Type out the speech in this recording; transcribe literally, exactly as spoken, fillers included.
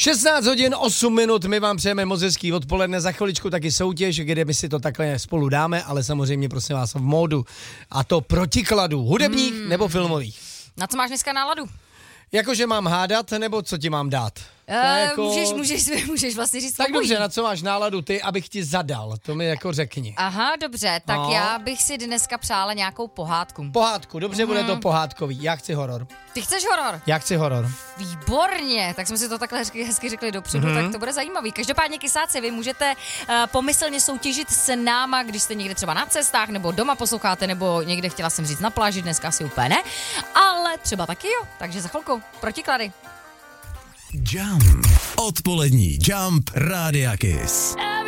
šestnáct hodin osm minut, my vám přejeme moc hezký odpoledne, za chviličku taky soutěž, kde my si to takhle spolu dáme, ale samozřejmě prosím vás v módu, a to protikladů, hudebních hmm. nebo filmových. Na co máš dneska náladu? Jakože mám hádat, nebo co ti mám dát? Uh, jako... můžeš, můžeš, můžeš vlastně říct. Tak obojí. dobře, na co máš náladu ty, abych ti zadal, to mi jako řekni. Aha, dobře, tak no. Já bych si dneska přála nějakou pohádku. Pohádku, dobře, mm. bude to pohádkový, já chci horor. Ty chceš horor? Já chci horor. Výborně, tak jsme si to takhle hezky, hezky řekli dopředu, mm-hmm. tak to bude zajímavý. Každopádně kysáci, vy můžete uh, pomyslně soutěžit s náma, když jste někde třeba na cestách, nebo doma posloucháte, nebo někde chtěla jsem říct na pláži, dneska asi úplně ne, ale třeba taky jo, takže za chvilku protiklady. Jump. Odpolední Jump Rádia Kiss.